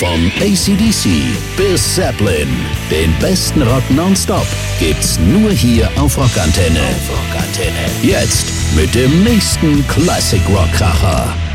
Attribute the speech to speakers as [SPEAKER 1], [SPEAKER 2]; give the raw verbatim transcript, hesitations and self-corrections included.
[SPEAKER 1] Von A C D C bis Zeppelin. Den besten Rock nonstop gibt's nur hier auf Rockantenne. Auf Rockantenne. Jetzt mit dem nächsten Classic Rock Kracher.